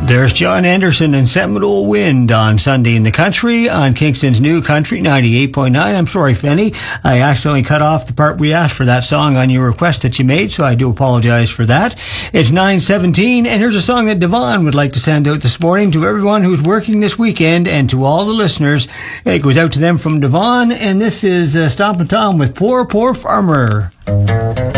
There's John Anderson and Seminole Wind on Sunday in the Country on Kingston's New Country 98.9. I'm sorry, Fenny. I accidentally cut off the part we asked for that song on your request that you made, so I do apologize for that. It's 9:17, and here's a song that Devon would like to send out this morning to everyone who's working this weekend and to all the listeners. It goes out to them from Devon, and this is Stompin' Tom with Poor, Poor Farmer.